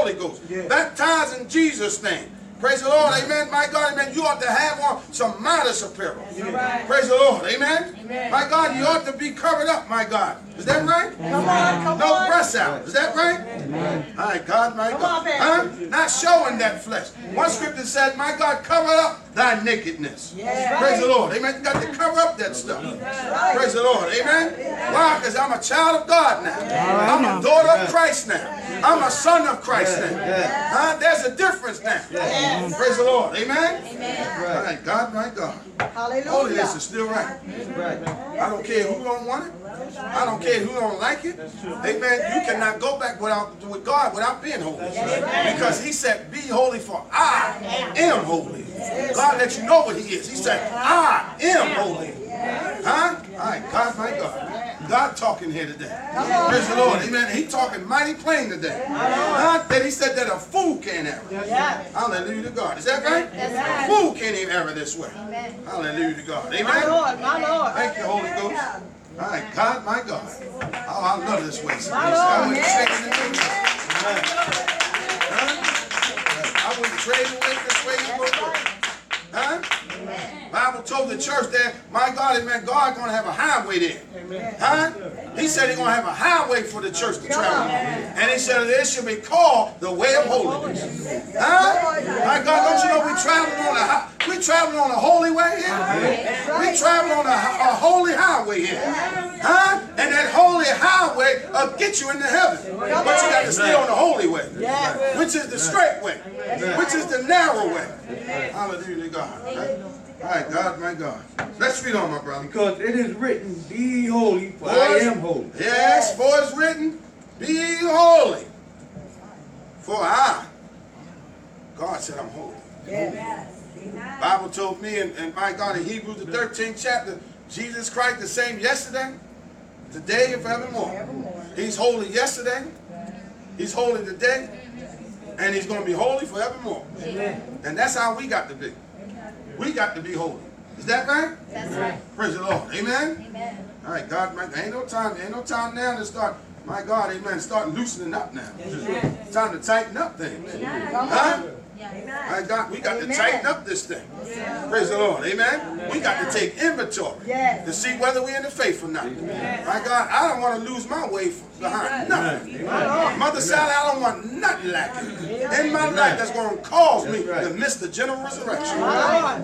Holy Ghost. Baptized in Jesus' name. Praise the Lord, amen. My God, amen. You ought to have on some modest apparel. Praise the Lord, amen. My God, you ought to be covered up, my God. Is that right? Come on. No breasts out. Is that right? My God, my God. Huh? Not showing that flesh. One scripture said, my God, cover up thy nakedness. Praise the Lord, amen. You got to cover up that stuff. Praise the Lord, amen. Why? Because I'm a child of God now. I'm a daughter of Christ now. I'm a son of Christ now. Huh? There's a difference now. Praise the Lord. Amen? My God, my God. Hallelujah. Holiness is still right. I don't care who don't want it. I don't care who don't like it. Amen. You cannot go back with God without being holy. Because he said, be holy for I am holy. God let you know what he is. He said, I am holy. Huh? All right, God, my God. God talking here today. Praise the Lord. Amen. He talking mighty plain today. That he said that a fool can't err. Hallelujah to God. Is that right? A fool can't even err this way. Hallelujah to God. Amen. My Lord, my Lord. Thank you, Holy Ghost. All right, God, my God. Oh, I love this way. My I wouldn't trade away this way in the world. Huh? Bible told the church that, my God, amen, God going to have a highway there. Huh? He said he's going to have a highway for the church to travel on. And he said it should be called the way of holiness. Huh? My God, don't you know we traveling on a holy way here? We traveling on a holy highway here. Huh? And that holy highway will get you into heaven. But you got to stay on the holy way, which is the straight way, which is the narrow way. Hallelujah to God. All right, God, my God. Let's read on, my brother. Because it is written, be ye holy, for I am holy. Yes, for it's written, be ye holy, for I, God said I'm holy. Bible told me, and my God, in Hebrews the 13th chapter, Jesus Christ the same yesterday, today, and forevermore. He's holy yesterday, he's holy today, and he's going to be holy forevermore. And that's how we got to be. We got to be holy. Is that right? That's right. Praise the Lord. Amen? Amen. All right, God, ain't no time now to start, my God, amen, start loosening up now. It's time to tighten up things. Huh? My God, we got to tighten up this thing. Praise the Lord. Amen? We got to take inventory to see whether we're in the faith or not. My God, I don't want to lose my way behind nothing. Mother Sally, I don't want nothing lacking in my life that's going to cause me to miss the general resurrection. Huh?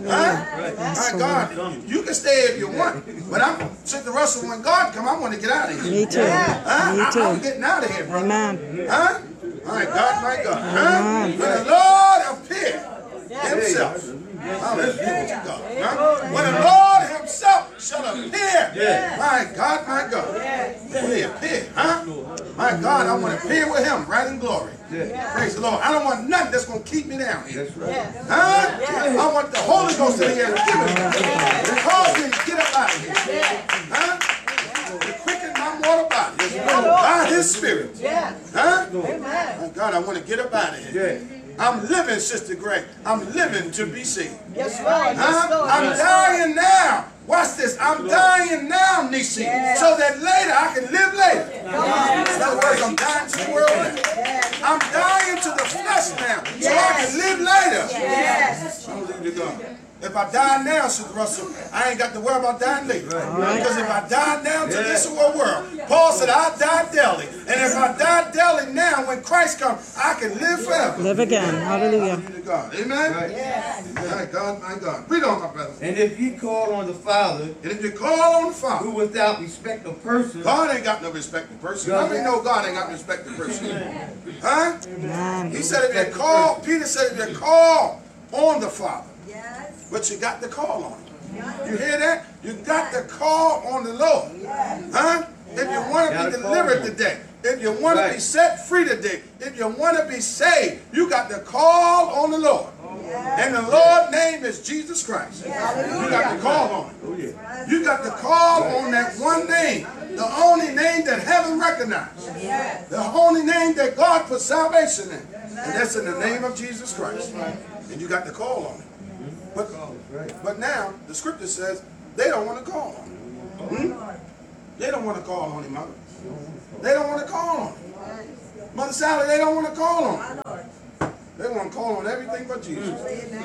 My God, you can stay if you want, but I'm Sister Russell, when God come, I want to get out of here. Me too. Me too. I'm getting out of here, brother. Amen. Huh? My God, my God. Huh? When the Lord appear himself. Hallelujah to God. Huh? When the Lord himself shall appear. My God, my God. When he appear, huh? My God, I want to appear with him right in glory. Praise the Lord. I don't want nothing that's going to keep me down here. Huh? I want the Holy Ghost in here to give me. To cause me to get up out of here. Huh? To quicken my mortal body. By his spirit. Huh? My God, I want to get up out of here. I'm living, Sister Gray. I'm living to be saved. Yes, Lord. Huh? I'm dying now. Watch this. I'm dying now, Nisi, so that later I can live later. In other words, I'm dying to the world now. I'm dying to the flesh now, so I can live later. Hallelujah to God. If I die now, Sister Russell, I ain't got to worry about dying later. Because if I die now to this world, Paul said, I die daily. And if I die daily now, when Christ comes, I can live forever. Live again. Hallelujah. Hallelujah to God. Amen? Yes. My God, my God. Read on, my brother. And if ye call on the Father, And if you call on the Father, who without respect of person, God ain't got no respect of person. How many know God ain't got no respect of person? Huh? He said if you call, Peter said if you call on the Father, but you got to call on him. You hear that? You got to call on the Lord. Huh? If you want to be delivered today, if you want to be set free today, if you want to be saved, you got to call on the Lord. And the Lord's name is Jesus Christ. You got to call on him. You got to call on that one name, the only name that heaven recognizes, the only name that God put salvation in, and that's in the name of Jesus Christ. And you got to call on him. But now, the scripture says, they don't want to call on him. They don't want to call on him, mother. They don't want to call on him. Mother Sally, they don't want to call on him. They want to call on everything but Jesus.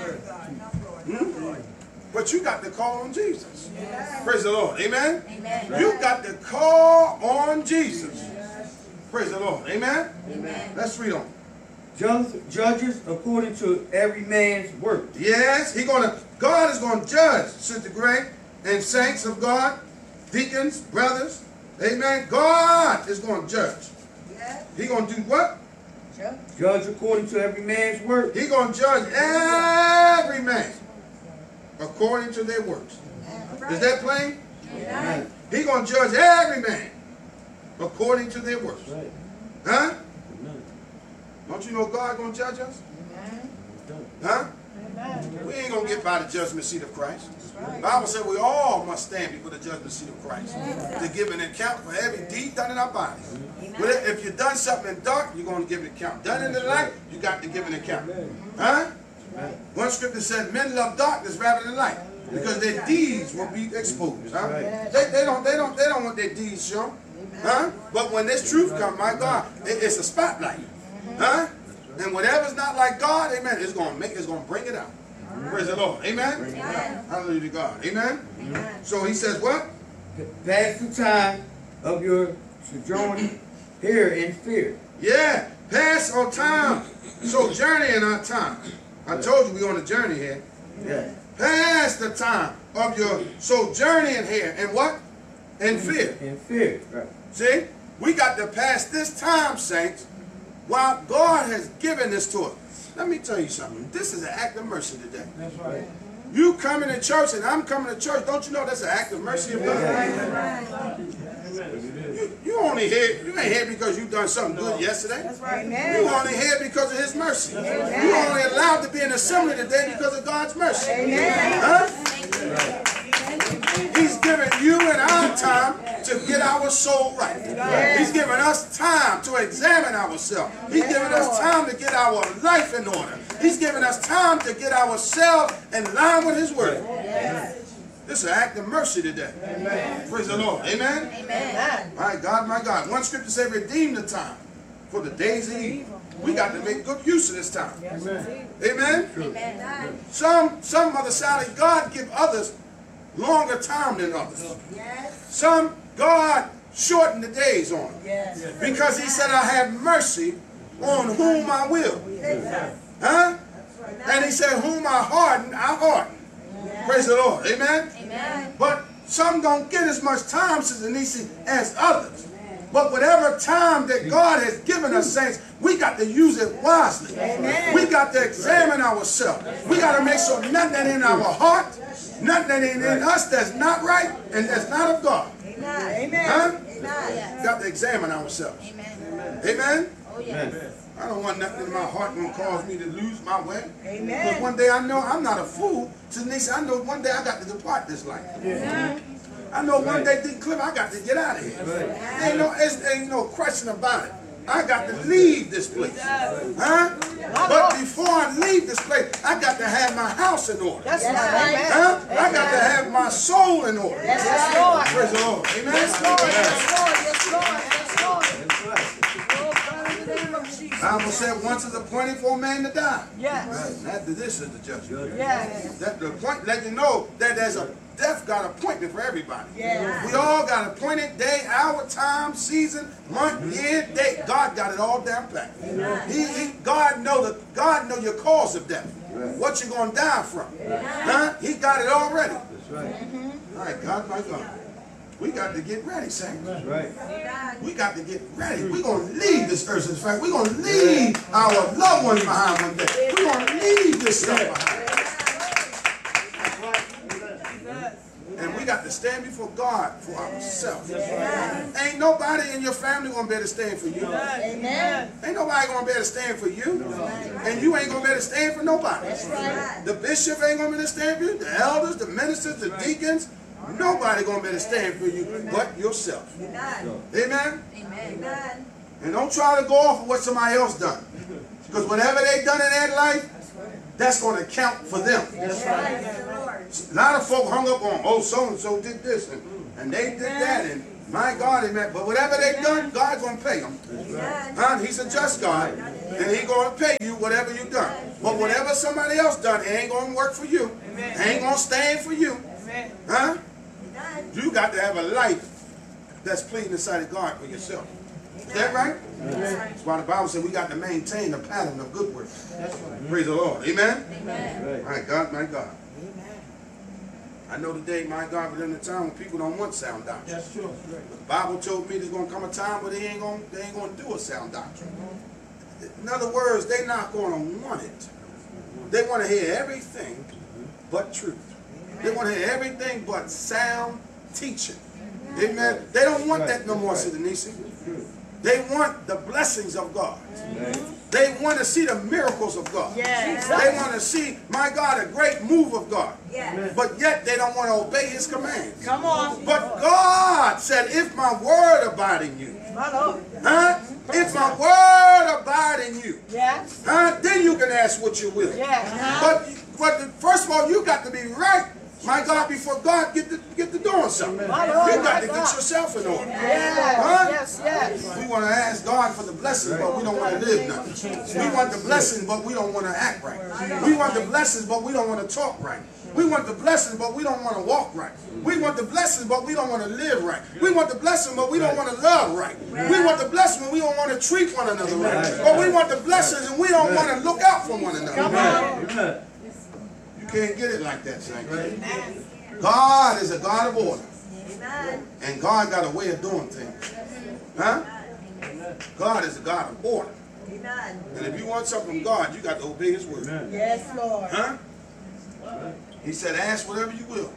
But you got to call on Jesus. Praise the Lord. Amen? You got to call on Jesus. Praise the Lord. Amen? Let's read on. Judges according to every man's work. Yes, God is going to judge, Sister Gray, and saints of God, deacons, brothers. Amen. God is going to judge. He's going to do what? Judge according to every man's work. He's going to judge every man according to their works. Is that plain? He's going to judge every man according to their works. Huh? Don't you know God going to judge us? Huh? We ain't going to get by the judgment seat of Christ. The Bible said we all must stand before the judgment seat of Christ to give an account for every deed done in our bodies. But if you've done something in dark, you're going to give an account. Done in the light, you got to give an account. Huh? One scripture said, men love darkness rather than light, because their deeds will be exposed. Huh? They don't want their deeds shown. Huh? But when this truth comes, my God, it's a spotlight. Huh? And whatever's not like God, amen, it's going to bring it out. Praise the Lord. Amen? Hallelujah to God. Amen? So he says what? Pass the time of your sojourning here in fear. Yeah. Pass our time. Sojourning in our time. I told you we're on a journey here. Yeah. Pass the time of your sojourning here. And what? In fear. In fear. Right. See? We got to pass this time, saints, while God has given this to us. Let me tell you something. This is an act of mercy today. That's right. You coming to church and I'm coming to church. Don't you know that's an act of mercy of God? You only here. You ain't here because you done something good yesterday. That's right. You only here because of His mercy. You only allowed to be in assembly today because of God's mercy. Huh? He's given you and our time to get our soul right. He's given us time to examine ourselves. He's given us time to get our life in order. He's given us time to get ourselves in line with His word. This is an act of mercy today. Praise the Lord. Amen? My God, my God. One scripture says, redeem the time, for the days of evil. We got to make good use of this time. Amen? Some Mother Sally, God give others longer time than others. Some God shortened the days on. Because He said, I have mercy on whom I will. Huh? And He said, whom I harden, I harden. Praise the Lord. Amen? But some don't get as much time, Sister Nisi, as others. But whatever time that God has given us, saints, we got to use it wisely. We got to examine ourselves. We got to make sure nothing in our heart, nothing in us that's not right and that's not of God. Huh? Got to examine ourselves. Amen? I don't want nothing in my heart going to cause me to lose my way. Because one day I know I'm not a fool. Sister Nisi, I know one day I got to depart this life. I know one day, Deacon Cliff, I got to get out of here. Ain't no question about it. I got to leave this place. Huh? But before I leave this place, I got to have my house in order. That's right. Huh? I got to have my soul in order. Yes, Lord. Praise the Lord. Amen? Yes, Lord. Yes, Lord. Yes, Lord. Bible said once is appointed for a man to die. Yes. After this is the judgment. Yes. That the point, let you know that there's a death got an appointment for everybody. Yes. We all got appointed day, hour, time, season, month, year, date. God got it all down pat. God know your cause of death. What you're gonna die from. Huh? He got it already. That's right. All right, God, my God. We got to get ready, saints. That's right. We got to get ready. We're going to leave this earth. In fact, we're going to leave our loved ones behind one day. We're going to leave this stuff behind. And we got to stand before God for ourselves. Ain't nobody in your family going to be able to stand for you. Ain't nobody going to be able to stand for you. And you ain't going to be able to stand for nobody. The bishop ain't going to be able to stand for you. The elders, the ministers, the deacons. Nobody going to be able to stand for you but yourself. Amen? And don't try to go off of what somebody else done. Because whatever they done in their life, that's going to count for them. A lot of folk hung up on, oh, so-and-so did this, and they did that, and my God, amen. But whatever they done, God's going to pay them. He's a just God, and He's going to pay you whatever you done. But whatever somebody else done, it ain't going to work for you. It ain't going to stand for you. Huh? You got to have a life that's pleasing in the sight of God for yourself. Is that right? That's why the Bible said we got to maintain the pattern of good works. Praise the Lord. Amen? My God, my God. I know today, my God, we're in a time when people don't want sound doctrine. That's true. The Bible told me there's going to come a time where they ain't going to do a sound doctrine. In other words, they're not going to want it. They want to hear everything but truth. They want to hear everything but sound teaching. Amen. They don't want that no more, Sister Nisi. They want the blessings of God. They want to see the miracles of God. They want to see, my God, a great move of God. But yet they don't want to obey His commands. Come on. But God said, if my word abide in you, My Lord. huh? If my word abide in you, Yes. huh? Then you can ask what you will. Yes. But first of all, you got to be right, my God, before God get to doing something. My Lord, You got my to get God. yourself in order. Yes. Yes. We want to ask God for the blessings, but we don't want to live nothing. We want the blessings, but we don't want to act right. We want the blessings, but we don't want to talk right. We want the blessings, but we don't want to walk right. We want the blessings, but we don't want to live right. We want the blessing, but we don't want to love right. We want the blessing, but we don't want to treat one another right. But we want the blessings, and we don't want to look out for one another. You can't get it like that, saints. God is a God of order. And God got a way of doing things. Huh? God is a God of order. And if you want something from God, you got to obey His word. Yes, Lord. Huh? He said, ask whatever you will.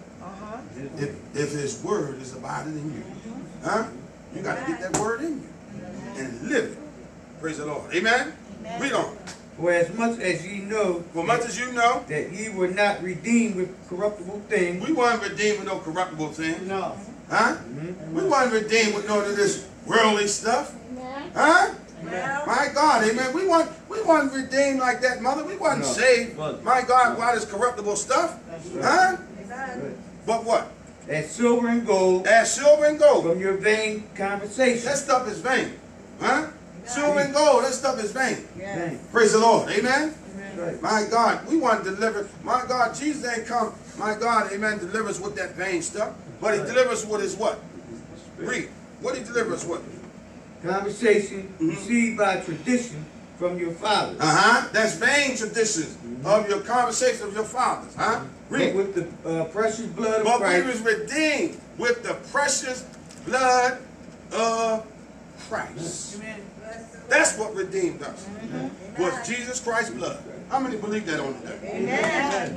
If His word is abiding in you. Huh? You got to get that word in you. And live it. Praise the Lord. Amen? Read on. For as much as ye know, For much as you know, that ye were not redeemed with corruptible things. we weren't redeemed with no corruptible thing. No. Huh? We weren't redeemed with none of this worldly stuff. Huh? My God, amen. We weren't redeemed like that, mother. We weren't saved. My God, by this corruptible stuff. Huh? But what? As silver and gold As silver and gold. from your vain conversation. That stuff is vain. Huh? Silver and gold, that stuff is vain. Vain. Praise the Lord. Amen. Right. My God, we want to deliver. My God, Jesus ain't come. My God, amen, deliver us with that vain stuff. But He delivers with His what? Read. What He delivers with? Conversation received by tradition from your fathers. That's vain traditions of your conversation of your fathers. But Read. with the precious blood of But we Christ. was redeemed with the precious blood of Christ. That's what redeemed us. Was Jesus Christ's blood. How many believe that on today? Amen.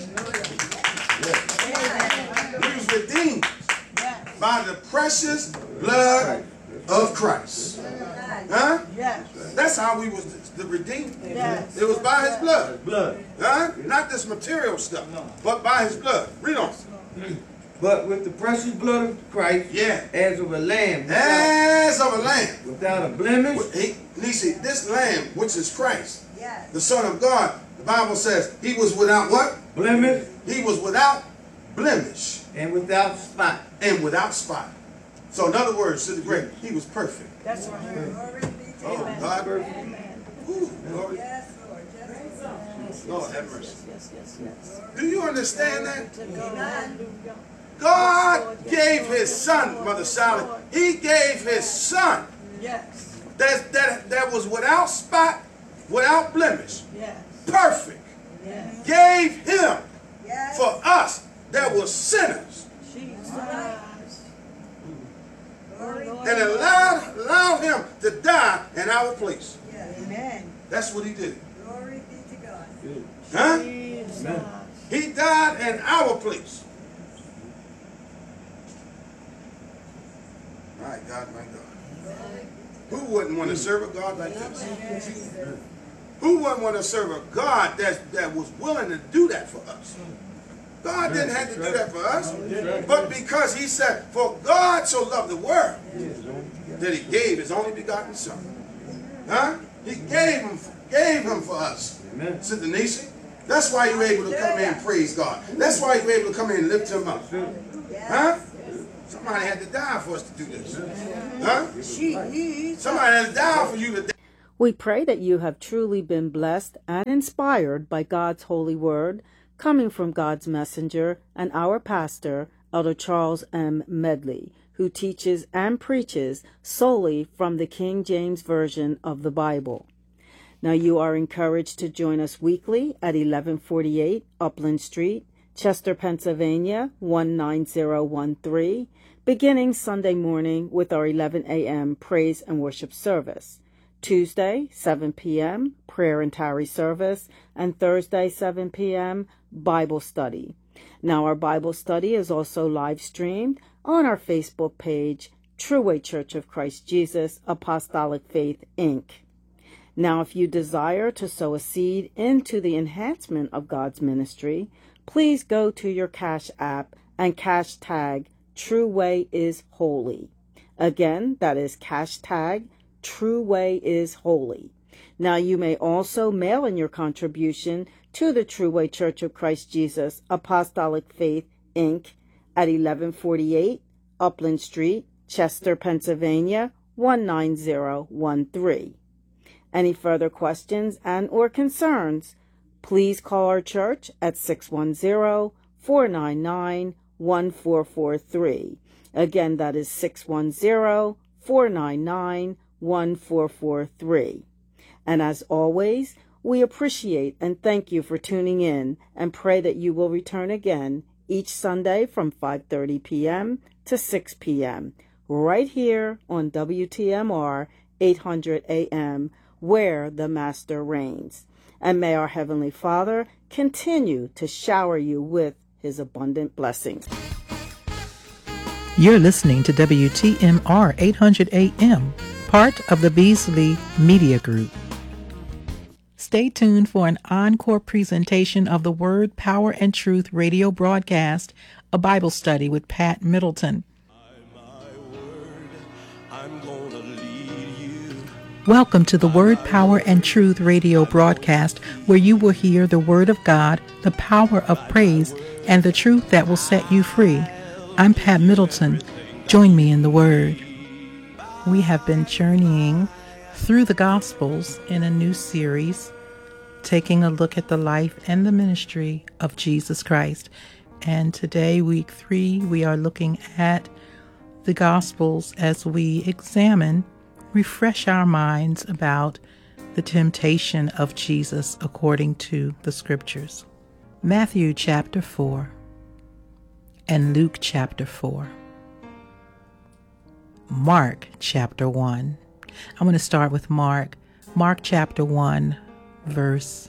We was redeemed by the precious blood of Christ. Huh? Yes. That's how we was the redeemed. Yes. It was by His blood. Blood. Huh? Not this material stuff, but by His blood. Read on. But with the precious blood of Christ, Yeah. as of a lamb, As of a lamb. without a blemish, Nisi, this lamb, which is Christ, the Son of God, the Bible says He was without what? blemish, He was without blemish and without spot. and without spot. So in other words, Sister Great, He was perfect. That's right. Oh, God. Ooh, glory. Lord have mercy. Do you understand that? God gave His Son, Mother Sally. He gave His Son Yes. that was without spot, without blemish, Yes. perfect. Yes. Gave Him for us that were sinners Jesus. and allowed Him to die in our place. Amen. That's what He did. Glory be to God. Huh? Jesus. He died in our place. My God, my God. Who wouldn't want to serve a God like this? Who wouldn't want to serve a God that was willing to do that for us? God didn't have to do that for us. But because He said, for God so loved the world that He gave His only begotten Son. Huh? He gave him for us. Amen. Sister Nisi. That's why you were able to come in and praise God. That's why you were able to come in and lift Him up. Huh? Somebody had to die for us to do this. Huh? Somebody had to die for you to die. We pray that you have truly been blessed and inspired by God's holy word coming from God's messenger and our pastor, Elder Charles M. Medley, who teaches and preaches solely from the King James Version of the Bible. Now you are encouraged to join us weekly at 1148 Upland Street, Chester, Pennsylvania 19013, beginning Sunday morning with our 11 a.m. praise and worship service. Tuesday, 7 p.m., prayer and tarry service, and Thursday, 7 p.m., Bible study. Now, our Bible study is also live streamed on our Facebook page, True Way Church of Christ Jesus, Apostolic Faith, Inc. Now, if you desire to sow a seed into the enhancement of God's ministry, please go to your Cash App and cash tag True Way is Holy. Again, that is cash tag True Way is Holy. Now you may also mail in your contribution to the True Way Church of Christ Jesus, Apostolic Faith, Inc. at 1148 Upland Street, Chester, Pennsylvania 19013. Any further questions and or concerns, please call our church at 610-499-1443. Again, that is 610-499-1443. And as always, we appreciate and thank you for tuning in and pray that you will return again each Sunday from 5:30 p.m. to 6 p.m. right here on WTMR 800 AM, where the Master reigns. And may our Heavenly Father continue to shower you with His abundant blessings. You're listening to WTMR 800 AM, part of the Beasley Media Group. Stay tuned for an encore presentation of the Word, Power, and Truth radio broadcast, a Bible study with Pat Middleton. Welcome to the Word, Power, and Truth radio broadcast, where you will hear the Word of God, the power of praise, and the truth that will set you free. I'm Pat Middleton. Join me in the Word. We have been journeying through the Gospels in a new series, taking a look at the life and the ministry of Jesus Christ. And today, week 3, we are looking at the Gospels as we refresh our minds about the temptation of Jesus according to the Scriptures. Matthew chapter 4 and Luke chapter 4. Mark chapter 1. I'm going to start with Mark. Mark chapter 1, verse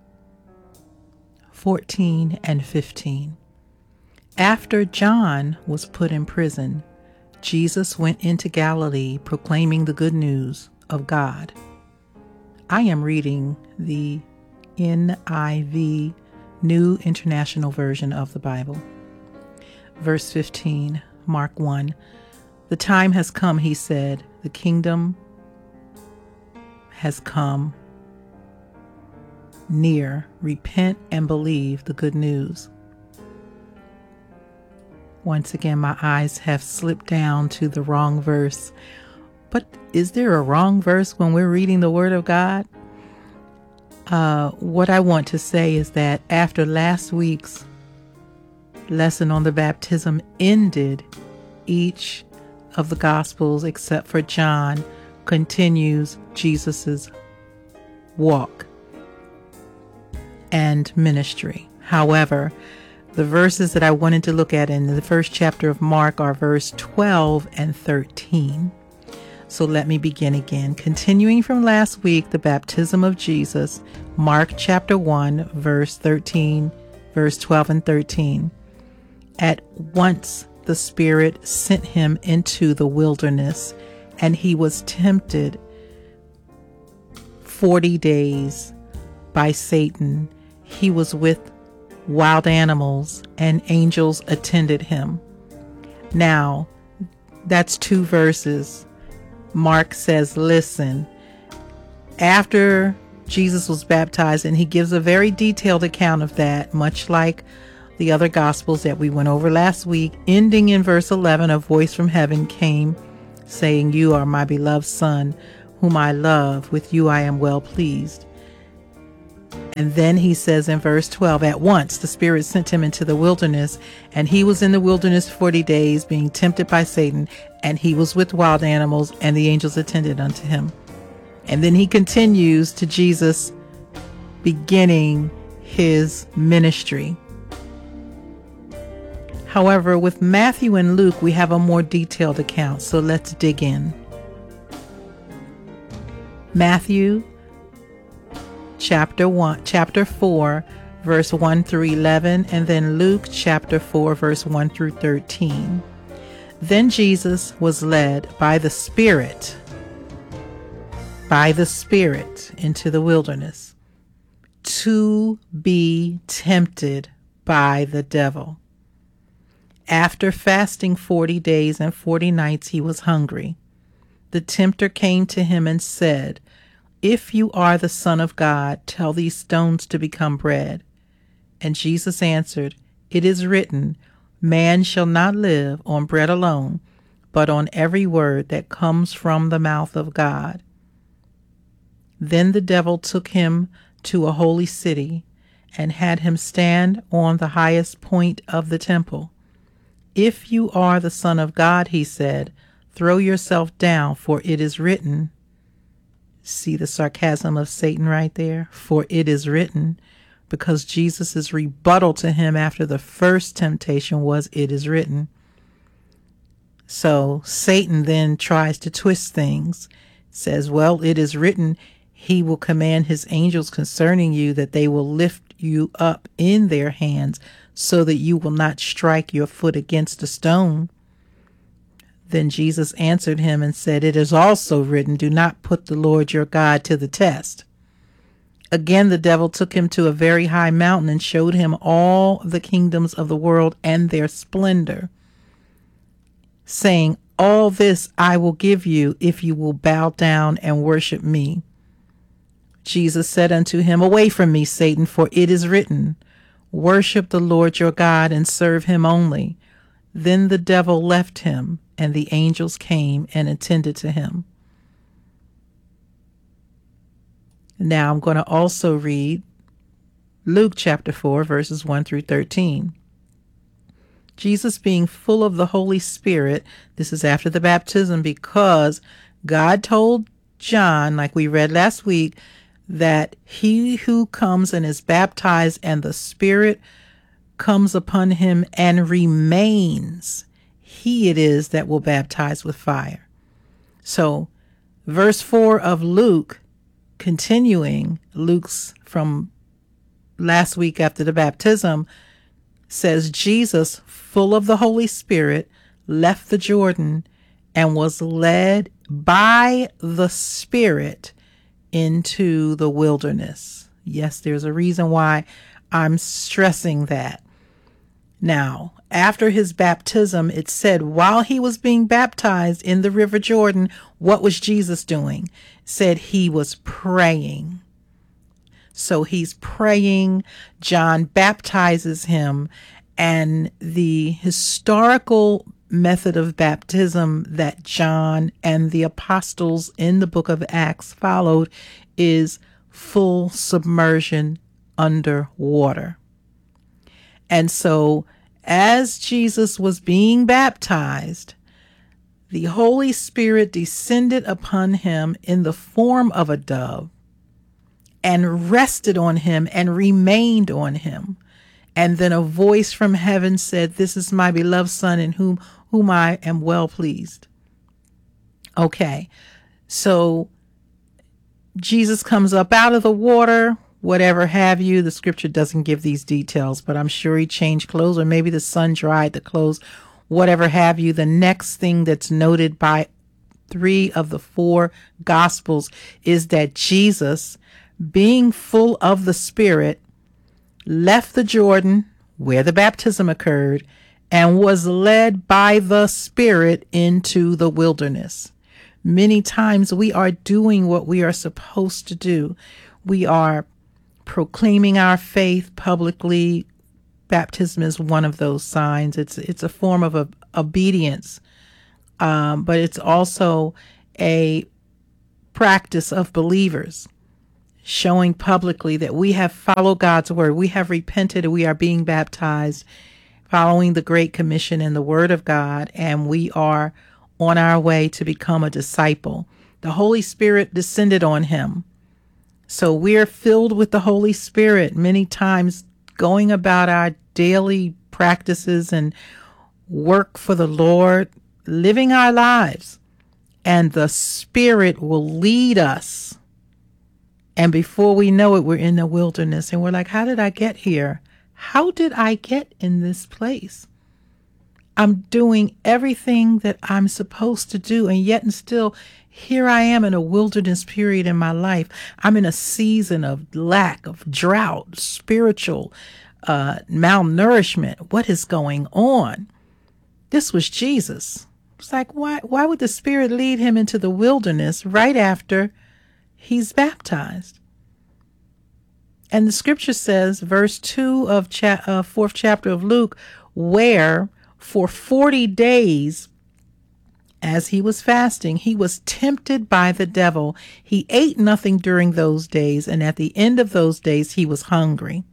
14 and 15. After John was put in prison, Jesus went into Galilee proclaiming the good news of God. I am reading the NIV, New International Version of the Bible. Verse 15, Mark 1. The time has come, he said. The kingdom has come near. Repent and believe the good news. Once again, my eyes have slipped down to the wrong verse. But is there a wrong verse when we're reading the Word of God? What I want to say is that after last week's lesson on the baptism ended, each of the Gospels, except for John, continues Jesus's walk and ministry. However, the verses that I wanted to look at in the first chapter of Mark are verse 12 and 13. So let me begin again. Continuing from last week, the baptism of Jesus, Mark chapter 1, verse 13, verse 12 and 13. At once the Spirit sent him into the wilderness, and he was tempted 40 days by Satan. He was with wild animals, and angels attended him. Now, that's 2 verses. Mark says, listen, after Jesus was baptized, and he gives a very detailed account of that, much like the other Gospels that we went over last week, ending in verse 11, a voice from heaven came saying, "You are my beloved Son, whom I love. With you I am well pleased. And then he says in verse 12, at once the Spirit sent him into the wilderness, and he was in the wilderness 40 days, being tempted by Satan, and he was with wild animals, and the angels attended unto him. And then he continues to Jesus beginning his ministry. However, with Matthew and Luke, we have a more detailed account, so let's dig in. Matthew chapter 4, verse 1 through 11, and then Luke chapter 4, verse 1 through 13. Then Jesus was led by the Spirit into the wilderness to be tempted by the devil. After fasting 40 days and 40 nights, he was hungry. The tempter came to him and said, if you are the Son of God, tell these stones to become bread. And Jesus answered, it is written, man shall not live on bread alone, but on every word that comes from the mouth of God. Then the devil took him to a holy city and had him stand on the highest point of the temple. If you are the Son of God, he said, throw yourself down, for it is written. See the sarcasm of Satan right there? For it is written, because Jesus' rebuttal to him after the first temptation was, it is written. So Satan then tries to twist things, says, well, it is written, he will command his angels concerning you that they will lift you up in their hands so that you will not strike your foot against a stone. Then Jesus answered him and said, it is also written, do not put the Lord your God to the test. Again, the devil took him to a very high mountain and showed him all the kingdoms of the world and their splendor, saying, all this I will give you if you will bow down and worship me. Jesus said unto him, away from me, Satan, for it is written, worship the Lord your God and serve him only. Then the devil left him, and the angels came and attended to him. Now I'm going to also read Luke chapter 4, verses 1 through 13. Jesus being full of the Holy Spirit, this is after the baptism, because God told John, like we read last week, that he who comes and is baptized and the Spirit comes upon him and remains, he it is that will baptize with fire. So verse 4 of Luke, continuing Luke's from last week after the baptism, says Jesus, full of the Holy Spirit, left the Jordan and was led by the Spirit into the wilderness. Yes, there's a reason why I'm stressing that. Now, after his baptism, it said while he was being baptized in the River Jordan, what was Jesus doing? It said he was praying. So he's praying. John baptizes him, and the historical method of baptism that John and the apostles in the book of Acts followed is full submersion under water. And so as Jesus was being baptized, the Holy Spirit descended upon him in the form of a dove and rested on him and remained on him. And then a voice from heaven said, this is my beloved Son in whom I am well pleased. Okay, so Jesus comes up out of the water, whatever have you. The scripture doesn't give these details, but I'm sure he changed clothes, or maybe the sun dried the clothes, whatever have you. The next thing that's noted by 3 of the 4 Gospels is that Jesus, being full of the Spirit, left the Jordan where the baptism occurred and was led by the Spirit into the wilderness. Many times we are doing what we are supposed to do. We are proclaiming our faith publicly. Baptism is one of those signs. It's a form of obedience, but it's also a practice of believers, showing publicly that we have followed God's word. We have repented and we are being baptized, following the Great Commission and the word of God, and we are on our way to become a disciple. The Holy Spirit descended on him. So we're filled with the Holy Spirit, many times going about our daily practices and work for the Lord, living our lives, and the Spirit will lead us. And before we know it, we're in the wilderness and we're like, how did I get here? How did I get in this place? I'm doing everything that I'm supposed to do, and yet and still here I am in a wilderness period in my life. I'm in a season of lack, of drought, spiritual malnourishment. What is going on? This was Jesus. It's like, why would the Spirit lead him into the wilderness right after he's baptized? And the scripture says, verse 2 of 4th chapter of Luke, where for 40 days, as he was fasting, he was tempted by the devil. He ate nothing during those days, and at the end of those days, he was hungry.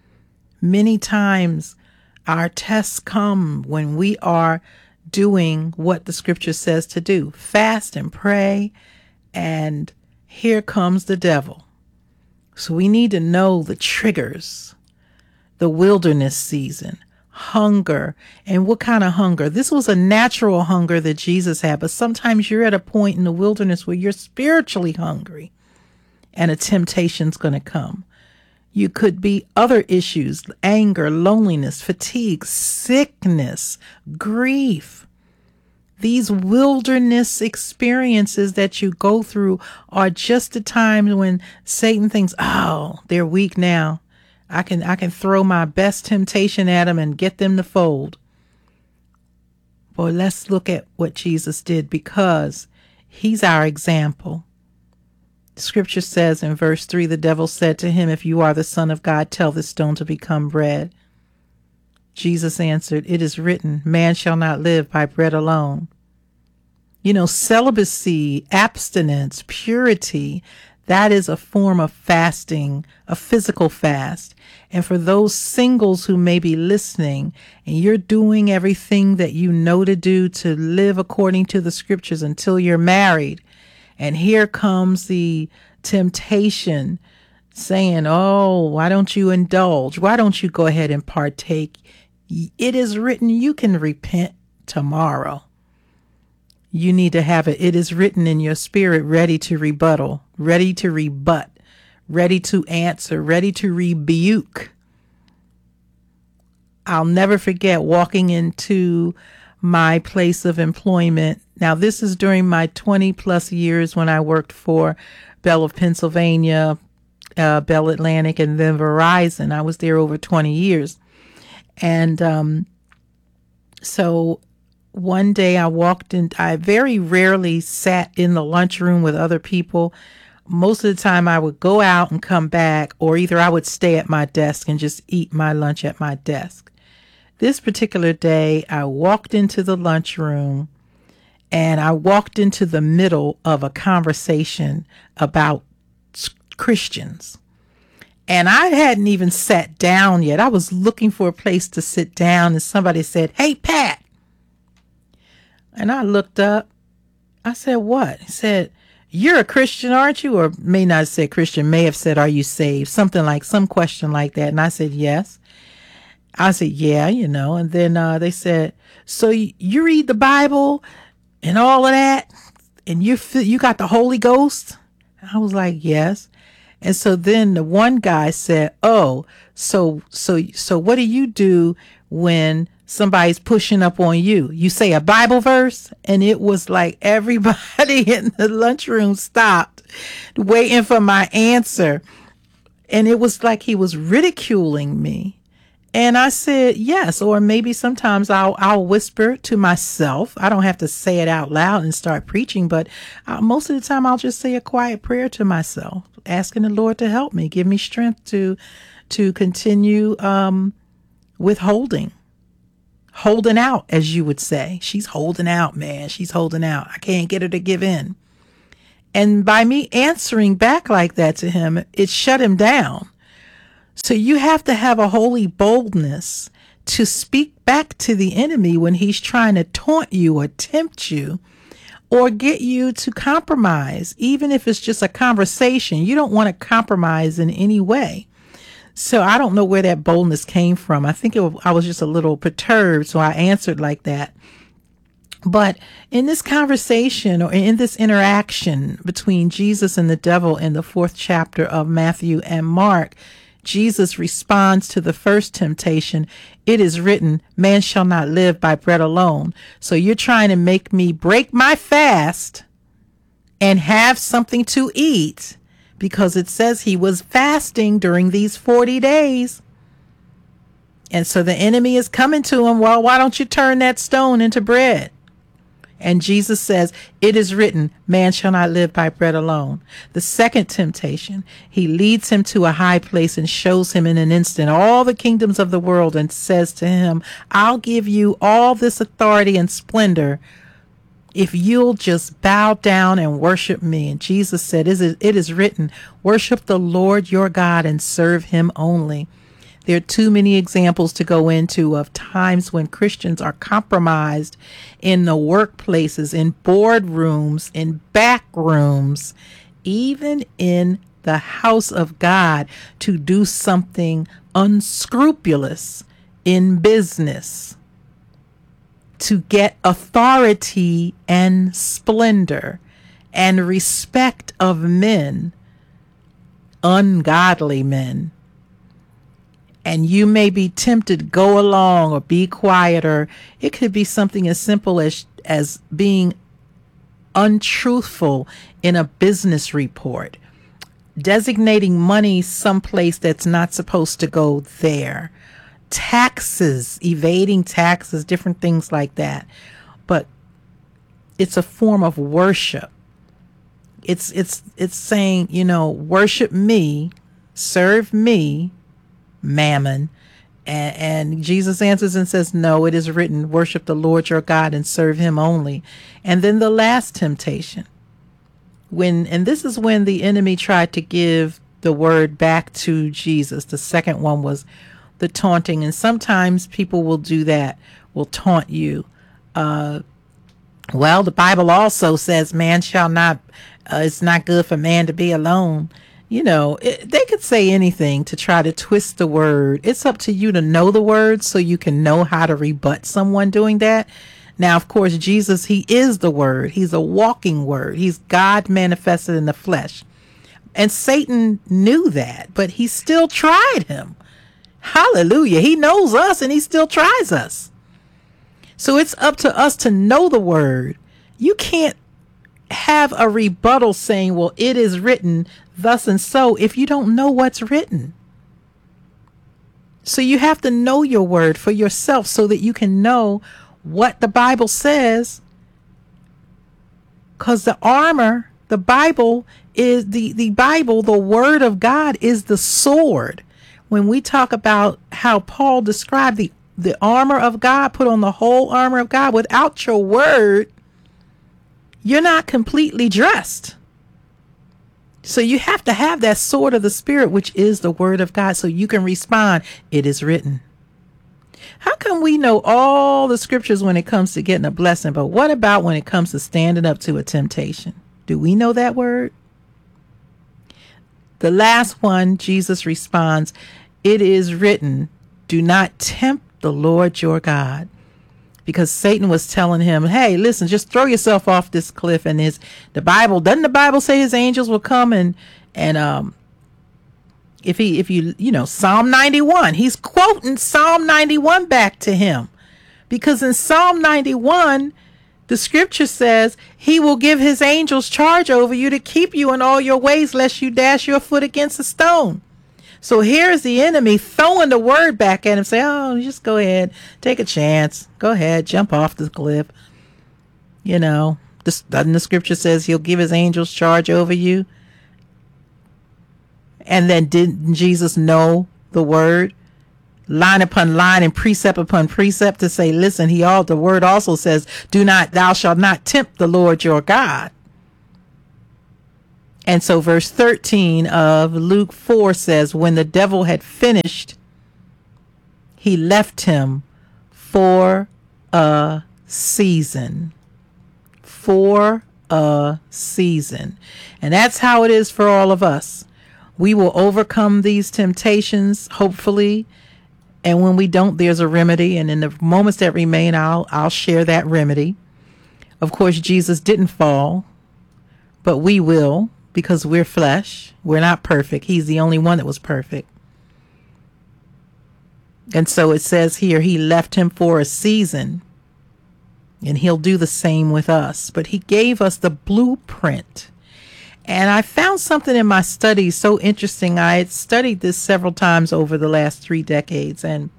Many times, our tests come when we are doing what the scripture says to do. Fast and pray, and here comes the devil. So we need to know the triggers, the wilderness season, hunger. And what kind of hunger? This was a natural hunger that Jesus had, but sometimes you're at a point in the wilderness where you're spiritually hungry and a temptation's going to come. You could be other issues, anger, loneliness, fatigue, sickness, grief. These wilderness experiences that you go through are just the times when Satan thinks, oh, they're weak now. I can throw my best temptation at them and get them to fold. Boy, let's look at what Jesus did, because he's our example. The scripture says in verse 3, the devil said to him, if you are the Son of God, tell this stone to become bread. Jesus answered, it is written, man shall not live by bread alone. You know, celibacy, abstinence, purity, that is a form of fasting, a physical fast. And for those singles who may be listening, and you're doing everything that you know to do to live according to the scriptures until you're married, and here comes the temptation saying, oh, why don't you indulge? Why don't you go ahead and partake? It is written, you can repent tomorrow. You need to have it. It is written in your spirit, ready to rebuttal, ready to rebut, ready to answer, ready to rebuke. I'll never forget walking into my place of employment. Now, this is during my 20 plus years when I worked for Bell of Pennsylvania, Bell Atlantic, and then Verizon. I was there over 20 years. And so one day I walked in. I very rarely sat in the lunchroom with other people. Most of the time I would go out and come back, or either I would stay at my desk and just eat my lunch at my desk. This particular day, I walked into the lunchroom and I walked into the middle of a conversation about Christians. And I hadn't even sat down yet. I was looking for a place to sit down, and somebody said, hey, Pat. And I looked up. I said, what? He said, you're a Christian, aren't you? Or may not have said Christian, may have said, are you saved? Some question like that. And I said, yes. I said, yeah, and then they said, so you read the Bible and all of that, and you got the Holy Ghost? I was like, yes. And so then the one guy said, oh, so what do you do when somebody's pushing up on you? You say a Bible verse? And it was like everybody in the lunchroom stopped waiting for my answer. And it was like he was ridiculing me. And I said, yes, or maybe sometimes I'll whisper to myself. I don't have to say it out loud and start preaching, but most of the time I'll just say a quiet prayer to myself, asking the Lord to help me, give me strength to continue holding out, as you would say. She's holding out, man. She's holding out. I can't get her to give in. And by me answering back like that to him, it shut him down. So you have to have a holy boldness to speak back to the enemy when he's trying to taunt you or tempt you or get you to compromise, even if it's just a conversation. You don't want to compromise in any way. So I don't know where that boldness came from. I think I was just a little perturbed, so I answered like that. But in this conversation or in this interaction between Jesus and the devil in the 4th chapter of Matthew and Mark, Jesus responds to the first temptation. It is written, man shall not live by bread alone. So you're trying to make me break my fast and have something to eat, because it says he was fasting during these 40 days. And so the enemy is coming to him. Well, why don't you turn that stone into bread? And Jesus says, it is written, man shall not live by bread alone. The second temptation, he leads him to a high place and shows him in an instant all the kingdoms of the world and says to him, I'll give you all this authority and splendor if you'll just bow down and worship me. And Jesus said, it is written, worship the Lord your God and serve him only. There are too many examples to go into of times when Christians are compromised in the workplaces, in boardrooms, in back rooms, even in the house of God, to do something unscrupulous in business, to get authority and splendor and respect of men, ungodly men. And you may be tempted to go along or be quiet, or it could be something as simple as being untruthful in a business report, designating money someplace that's not supposed to go there, taxes, evading taxes, different things like that. But it's a form of worship. It's saying, worship me, serve me, mammon. And Jesus answers and says, no, it is written, worship the Lord your God and serve him only. And then the last temptation, and this is when the enemy tried to give the word back to Jesus. The second one was the taunting. And sometimes people will do that, will taunt you. Well, the Bible also says man shall not, it's not good for man to be alone. They could say anything to try to twist the word. It's up to you to know the word so you can know how to rebut someone doing that. Now, of course, Jesus, he is the word. He's a walking word. He's God manifested in the flesh. And Satan knew that, but he still tried him. Hallelujah. He knows us and he still tries us. So it's up to us to know the word. You can't have a rebuttal saying, well, it is written thus and so, if you don't know what's written. So you have to know your word for yourself so that you can know what the Bible says. Because the armor, the Bible is the Bible, the word of God is the sword. When we talk about how Paul described the armor of God, put on the whole armor of God, without your word, you're not completely dressed. So you have to have that sword of the Spirit, which is the word of God, so you can respond, it is written. How come we know all the scriptures when it comes to getting a blessing, but what about when it comes to standing up to a temptation? Do we know that word? The last one, Jesus responds, it is written, do not tempt the Lord your God. Because Satan was telling him, hey, listen, just throw yourself off this cliff. And doesn't the Bible say his angels will come and if you Psalm 91, he's quoting Psalm 91 back to him, because in Psalm 91, the scripture says he will give his angels charge over you to keep you in all your ways, lest you dash your foot against a stone. So here's the enemy throwing the word back at him, say, oh, just go ahead, take a chance. Go ahead, jump off the cliff. Doesn't the scripture says he'll give his angels charge over you? And then didn't Jesus know the word? Line upon line and precept upon precept to say, listen, the word also says, thou shalt not tempt the Lord your God. And so verse 13 of Luke 4 says, when the devil had finished, he left him for a season. For a season. And that's how it is for all of us. We will overcome these temptations, hopefully. And when we don't, there's a remedy. And in the moments that remain, I'll share that remedy. Of course, Jesus didn't fall, but we will, because we're flesh. We're not perfect. He's the only one that was perfect. And so it says here, he left him for a season, and he'll do the same with us. But he gave us the blueprint. And I found something in my studies so interesting. I had studied this several times over the last 3 decades. And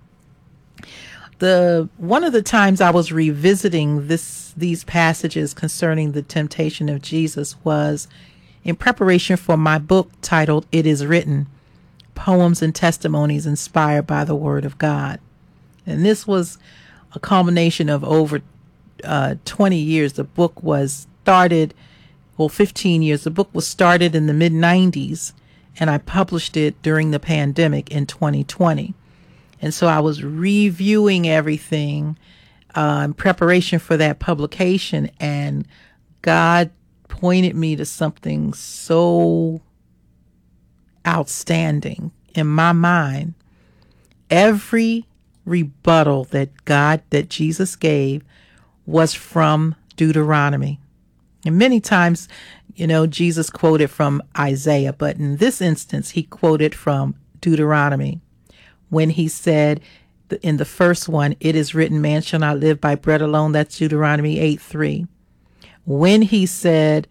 one of the times I was revisiting these passages concerning the temptation of Jesus was in preparation for my book titled It Is Written, Poems and Testimonies Inspired by the Word of God. And this was a culmination of over 20 years. The book was started, 15 years. The book was started in the mid-90s, and I published it during the pandemic in 2020. And so I was reviewing everything in preparation for that publication, and God pointed me to something so outstanding in my mind. Every rebuttal that Jesus gave was from Deuteronomy. And many times, Jesus quoted from Isaiah, but in this instance, he quoted from Deuteronomy when he said in the first one, it is written, man shall not live by bread alone. That's Deuteronomy 8:3. When he said,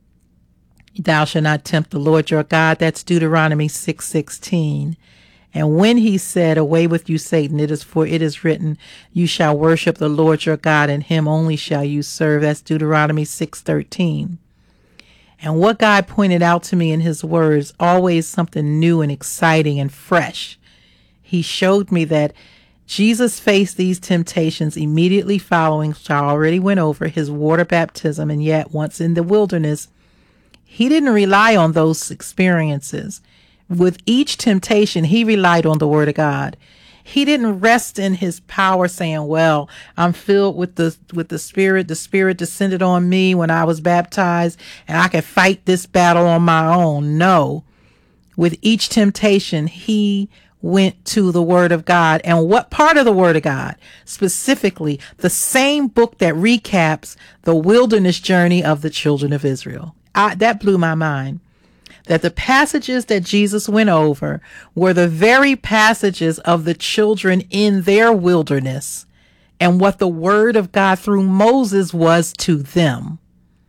thou shalt not tempt the Lord your God, that's Deuteronomy 6:16. And when he said, away with you, Satan, it is written, you shall worship the Lord your God, and him only shall you serve. That's Deuteronomy 6:13. And what God pointed out to me in his words, always something new and exciting and fresh. He showed me that Jesus faced these temptations immediately following, which I already went over, his water baptism. And yet once in the wilderness, he didn't rely on those experiences. With each temptation, he relied on the word of God. He didn't rest in his power saying, well, I'm filled with the Spirit. The Spirit descended on me when I was baptized, and I can fight this battle on my own. No. With each temptation, he went to the word of God. And what part of the word of God? Specifically, the same book that recaps the wilderness journey of the children of Israel. That blew my mind. That the passages that Jesus went over were the very passages of the children in their wilderness and what the word of God through Moses was to them.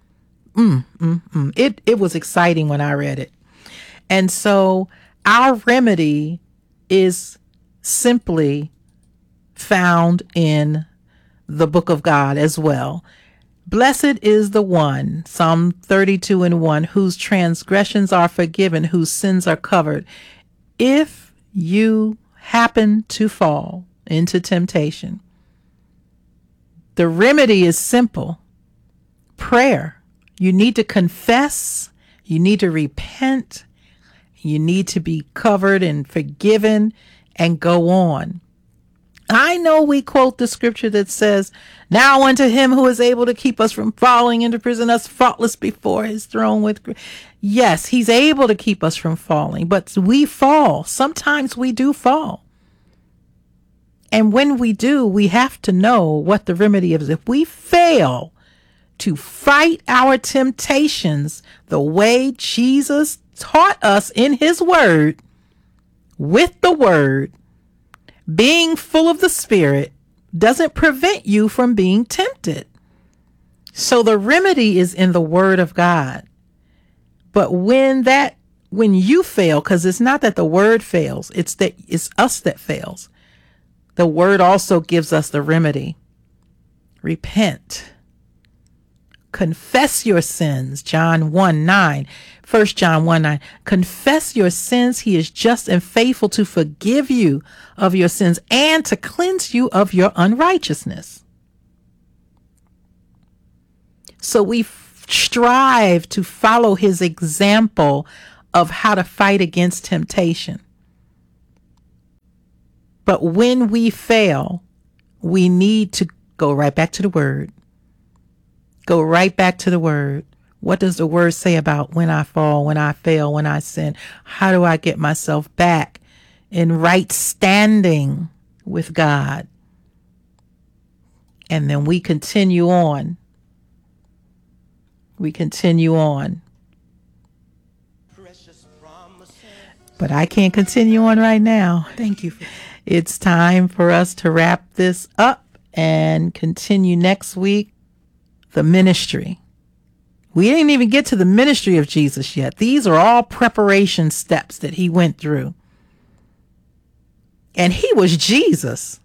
It was exciting when I read it. And so our remedy is simply found in the book of God as well. Blessed is the one, Psalm 32:1, whose transgressions are forgiven, whose sins are covered. If you happen to fall into temptation, the remedy is simple. Prayer. You need to confess. You need to repent. You need to be covered and forgiven and go on. I know we quote the scripture that says, now unto him who is able to keep us from falling into prison, us faultless before his throne with grace. Yes, he's able to keep us from falling, but we fall. Sometimes we do fall. And when we do, we have to know what the remedy is. If we fail to fight our temptations the way Jesus taught us in his word, with the word, being full of the Spirit doesn't prevent you from being tempted. So the remedy is in the word of God. But when you fail, because it's not that the word fails, it's us that fails. The word also gives us the remedy. Repent. Confess your sins, John 1:9. 1 John 1:9. Confess your sins. He is just and faithful to forgive you of your sins and to cleanse you of your unrighteousness. So we strive to follow his example of how to fight against temptation. But when we fail, we need to go right back to the word. Go right back to the word. What does the word say about when I fall, when I fail, when I sin? How do I get myself back in right standing with God? And then we continue on. We continue on. But I can't continue on right now. Thank you. It's time for us to wrap this up and continue next week. The ministry. We didn't even get to the ministry of Jesus yet. These are all preparation steps that he went through. And he was Jesus.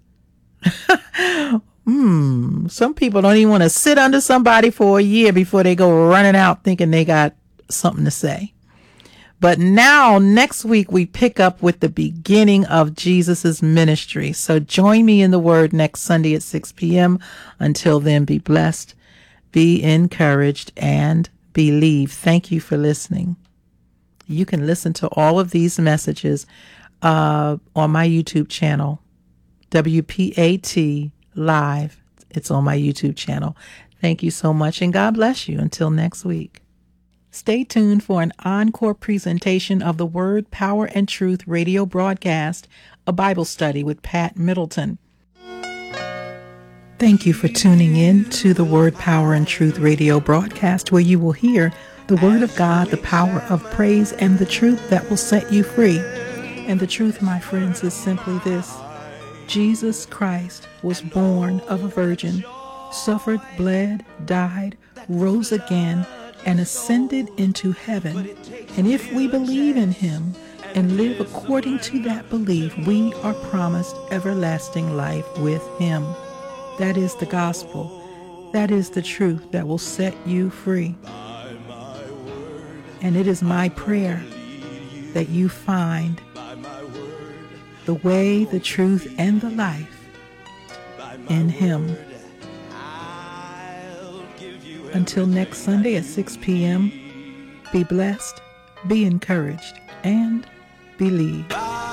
Some people don't even want to sit under somebody for a year before they go running out thinking they got something to say. But now, next week, we pick up with the beginning of Jesus's ministry. So join me in the Word next Sunday at 6 p.m. Until then, be blessed, be encouraged, and believe. Thank you for listening. You can listen to all of these messages on my YouTube channel, WPAT Live. It's on my YouTube channel. Thank you so much, and God bless you. Until next week. Stay tuned for an encore presentation of the Word, Power, and Truth radio broadcast, a Bible study with Pat Middleton. Thank you for tuning in to the Word, Power, and Truth radio broadcast, where you will hear the Word of God, the power of praise, and the truth that will set you free. And the truth, my friends, is simply this. Jesus Christ was born of a virgin, suffered, bled, died, rose again, and ascended into heaven. And if we believe in him and live according to that belief, we are promised everlasting life with him. That is the gospel. That is the truth that will set you free. And it is my prayer that you find the way, the truth, and the life in him. Until next Sunday at 6 p.m., be blessed, be encouraged, and believe.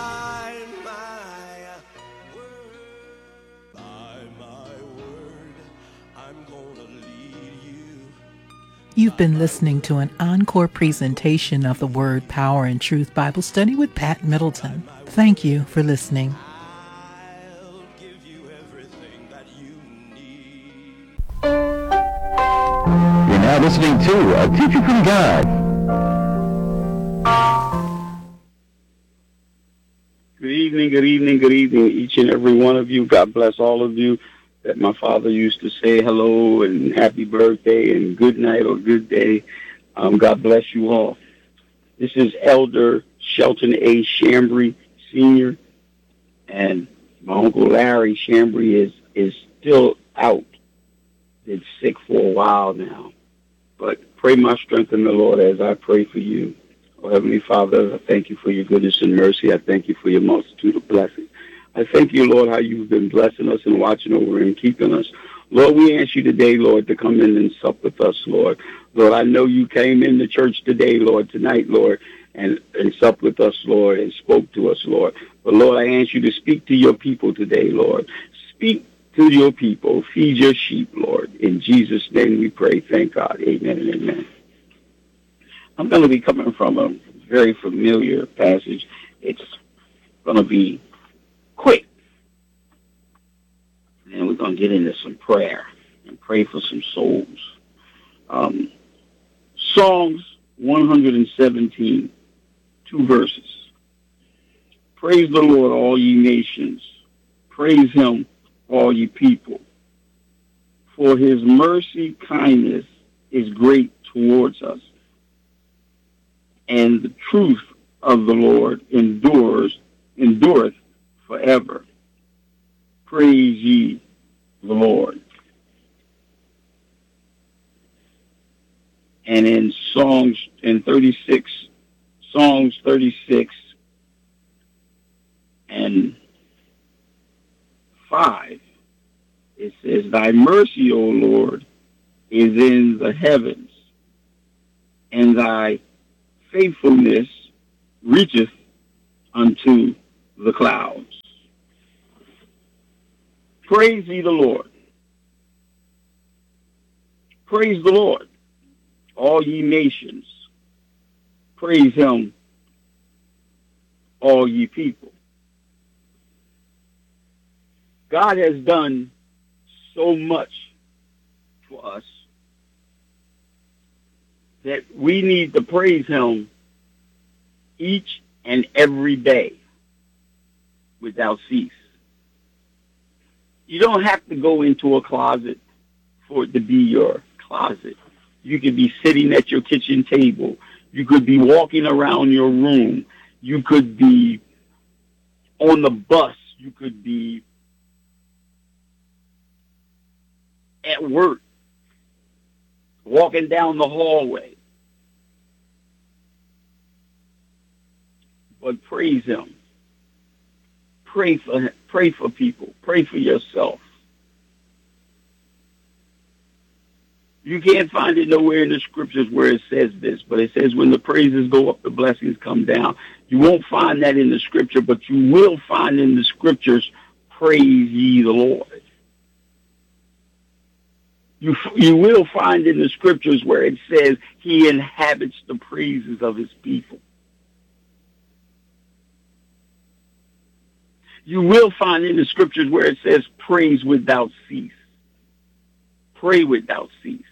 You've been listening to an encore presentation of the Word, Power, and Truth Bible Study with Pat Middleton. Thank you for listening. You're now listening to A Teacher from God. Good evening, each and every one of you. God bless all of you. That my father used to say hello and happy birthday and good night or good day. God bless you all. This is Elder Shelton A. Shambry Sr. and my Uncle Larry Shambry is still out. Been sick for a while now. But pray my strength in the Lord as I pray for you. Oh, Heavenly Father, I thank you for your goodness and mercy. I thank you for your multitude of blessings. I thank you, Lord, how you've been blessing us and watching over and keeping us. Lord, we ask you today, Lord, to come in and sup with us, Lord. Lord, I know you came in the church today, Lord, tonight, Lord, and sup with us, Lord, and spoke to us, Lord. But, Lord, I ask you to speak to your people today, Lord. Speak to your people. Feed your sheep, Lord. In Jesus' name we pray. Thank God. Amen and amen. I'm going to be coming from a very familiar passage. It's going to be quick. And we're going to get into some prayer and pray for some souls. Psalms 117, 2 verses. Praise the Lord, all ye nations. Praise him, all ye people. For his mercy kindness is great towards us. And the truth of the Lord endureth forever. Praise ye the Lord. And in Songs 36 and 5, it says, Thy mercy, O Lord, is in the heavens, and thy faithfulness reacheth unto the clouds. Praise ye the Lord. Praise the Lord, all ye nations. Praise him, all ye people. God has done so much for us that we need to praise him each and every day without cease. You don't have to go into a closet for it to be your closet. You could be sitting at your kitchen table. You could be walking around your room. You could be on the bus. You could be at work, walking down the hallway. But praise him. Pray for people. Pray for yourself. You can't find it nowhere in the scriptures where it says this, but it says when the praises go up, the blessings come down. You won't find that in the scripture, but you will find in the scriptures, praise ye the Lord. You will find in the scriptures where it says he inhabits the praises of his people. You will find in the scriptures where it says praise without cease. Pray without cease.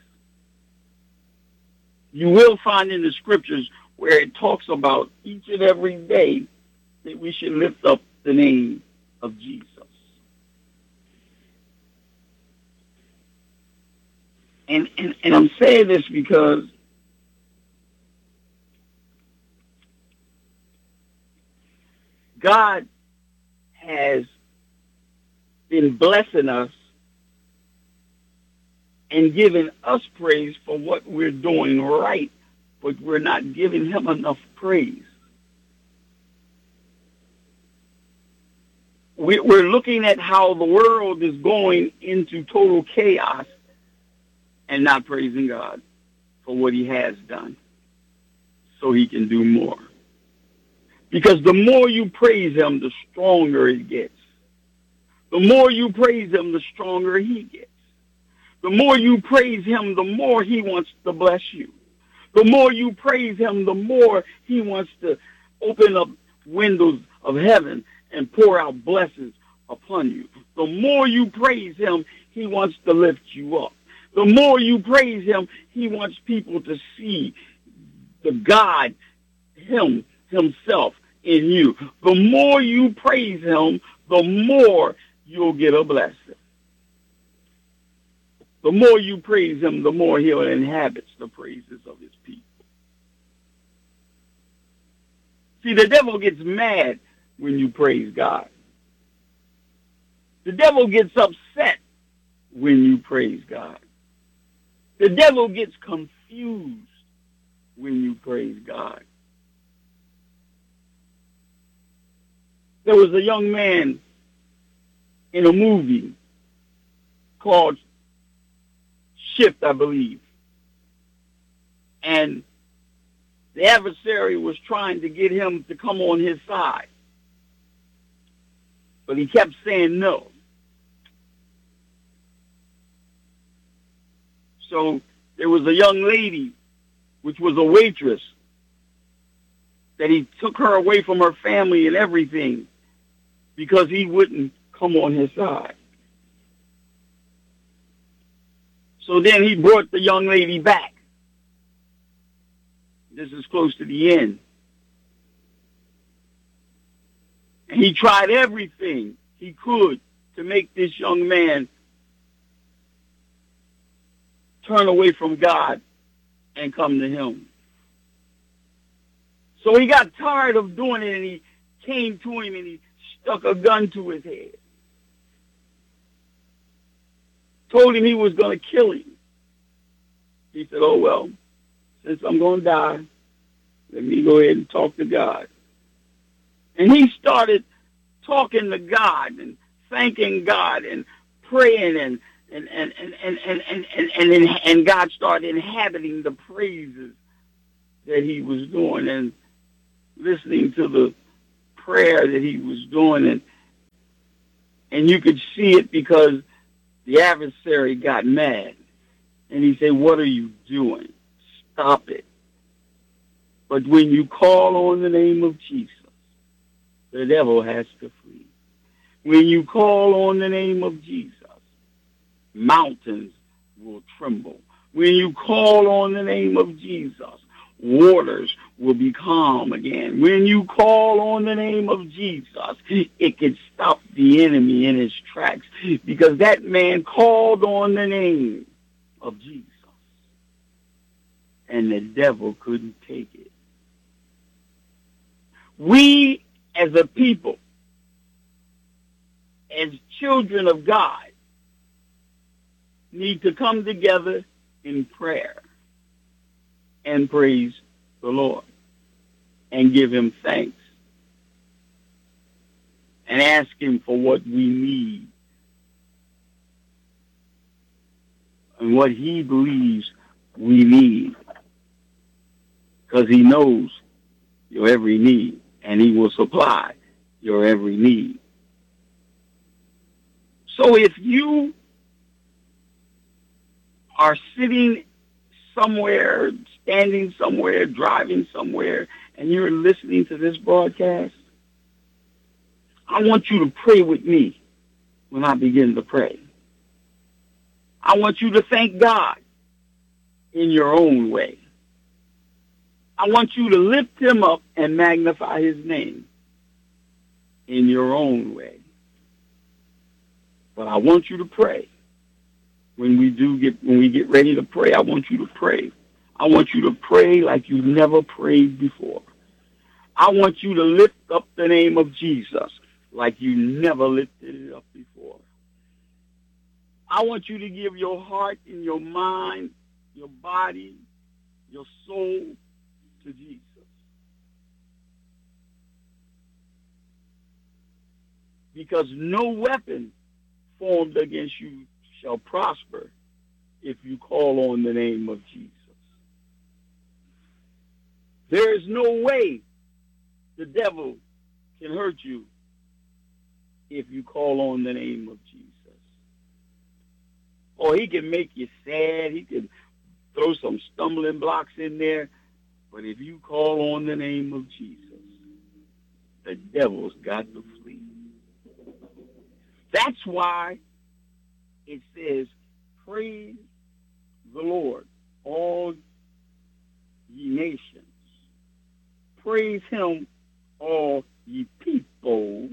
You will find in the scriptures where it talks about each and every day that we should lift up the name of Jesus. And I'm saying this because God has been blessing us and giving us praise for what we're doing right, but we're not giving him enough praise. We're looking at how the world is going into total chaos and not praising God for what he has done so he can do more. Because the more you praise him, the stronger it gets. The more you praise him, the stronger he gets. The more you praise him, the more he wants to bless you. The more you praise him, the more he wants to open up windows of heaven and pour out blessings upon you. The more you praise him, he wants to lift you up. The more you praise him, he wants people to see the God, himself in you. The more you praise him, the more you'll get a blessing. The more you praise him, the more he'll inhabit the praises of his people. See, the devil gets mad when you praise God. The devil gets upset when you praise God. The devil gets confused when you praise God. There was a young man in a movie called Shift, I believe. And the adversary was trying to get him to come on his side. But he kept saying no. So there was a young lady, which was a waitress, that he took her away from her family and everything because he wouldn't come on his side. So then he brought the young lady back. This is close to the end. And he tried everything he could to make this young man turn away from God and come to him. So he got tired of doing it, and he came to him and he stuck a gun to his head. Told him he was going to kill him. He said, oh, well, since I'm going to die, let me go ahead and talk to God. And he started talking to God and thanking God and praying, and God started inhabiting the praises that he was doing and listening to the prayer that he was doing, and you could see it because the adversary got mad. And he said, what are you doing? Stop it. But when you call on the name of Jesus, the devil has to flee. When you call on the name of Jesus, mountains will tremble. When you call on the name of Jesus, waters will be calm again. When you call on the name of Jesus, it can stop the enemy in his tracks, because that man called on the name of Jesus, and the devil couldn't take it. We as a people, as children of God, need to come together in prayer and praise the Lord and give him thanks and ask him for what we need and what he believes we need, because he knows your every need and he will supply your every need. So if you are sitting somewhere, standing somewhere, driving somewhere, and you're listening to this broadcast, I want you to pray with me when I begin to pray. I want you to thank God in your own way. I want you to lift him up and magnify his name in your own way. But I want you to pray. When we get ready to pray, I want you to pray. I want you to pray like you've never prayed before. I want you to lift up the name of Jesus like you never lifted it up before. I want you to give your heart and your mind, your body, your soul to Jesus. Because no weapon formed against you shall prosper if you call on the name of Jesus. There is no way the devil can hurt you if you call on the name of Jesus. Or he can make you sad. He can throw some stumbling blocks in there. But if you call on the name of Jesus, the devil's got to flee. That's why it says, praise the Lord, all ye nations. Praise him, all ye people,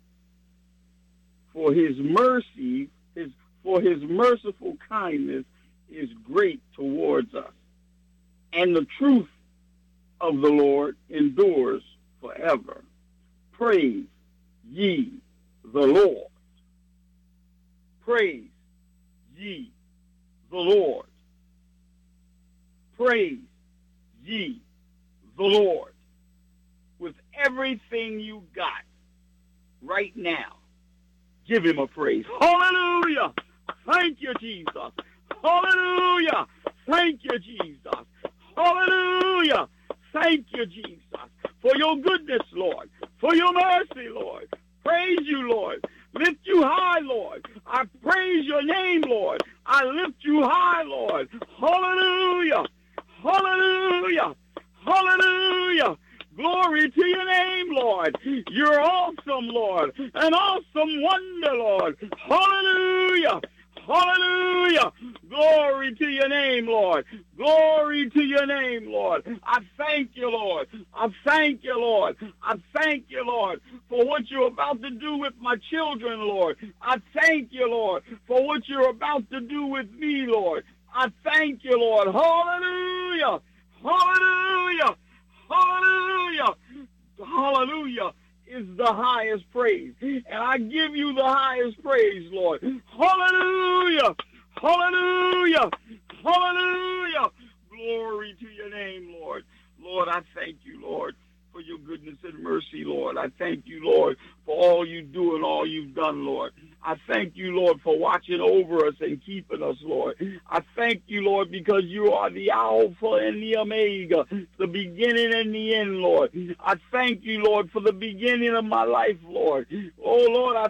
for his mercy, for his merciful kindness is great towards us. And the truth of the Lord endures forever. Praise ye the Lord. Praise ye the Lord. Praise ye the Lord. With everything you got right now, give him a praise. Hallelujah! Thank you, Jesus. Hallelujah! Thank you, Jesus. Hallelujah! Thank you, Jesus, for your goodness, Lord, for your mercy, Lord. Praise you, Lord. Lift you high, Lord. I praise your name, Lord. I lift you high, Lord. Hallelujah! Hallelujah! Hallelujah! Glory to your name, Lord. You're awesome, Lord. An awesome wonder, Lord. Hallelujah! Hallelujah! Glory to your name, Lord. Glory to your name, Lord. I thank you, Lord. I thank you, Lord. I thank you, Lord, for what you're about to do with my children, Lord. I thank you, Lord, for what you're about to do with me, Lord. I thank you, Lord. Hallelujah! Hallelujah! Hallelujah! Hallelujah is the highest praise. And I give you the highest praise, Lord. Hallelujah! Hallelujah! Hallelujah! Glory to your name, Lord. Lord, I thank you, Lord, for your goodness and mercy, Lord. I thank you, Lord, for all you do and all you've done, Lord. I thank you, Lord, for watching over us and keeping us, Lord. I thank you, Lord, because you are the Alpha and the Omega, the beginning and the end, Lord. I thank you, Lord, for the beginning of my life, Lord. Oh, Lord, I